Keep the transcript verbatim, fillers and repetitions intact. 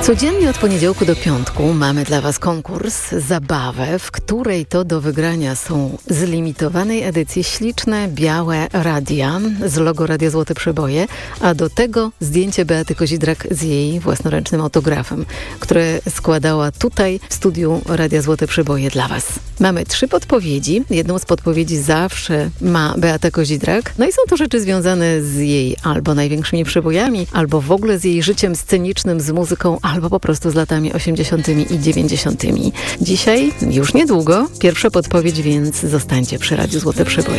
Codziennie od poniedziałku do piątku mamy dla Was konkurs, zabawę, w której to do wygrania są z limitowanej edycji śliczne, białe radia z logo Radia Złote Przeboje, a do tego zdjęcie Beaty Kozidrak z jej własnoręcznym autografem, które składała tutaj w studiu Radia Złote Przeboje dla Was. Mamy trzy podpowiedzi. Jedną z podpowiedzi zawsze ma Beata Kozidrak. No i są to rzeczy związane z jej albo największymi przebojami, albo w ogóle z jej życiem scenicznym, z muzyką, albo po prostu z latami osiemdziesiątymi i dziewięćdziesiątymi. Dzisiaj, już niedługo, pierwsza podpowiedź, więc zostańcie przy Radiu Złote Przeboje.